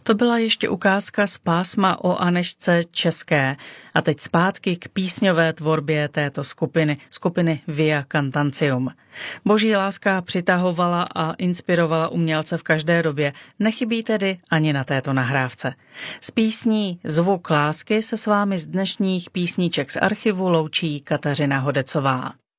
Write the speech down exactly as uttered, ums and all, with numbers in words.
To byla ještě ukázka z pásma o Anežce České. A teď zpátky k písňové tvorbě této skupiny, skupiny Via Cantantium. Boží láska přitahovala a inspirovala umělce v každé době, nechybí tedy ani na této nahrávce. S písní Zvuk lásky se s vámi z dnešních písniček z archivu loučí Kateřina Hodecová.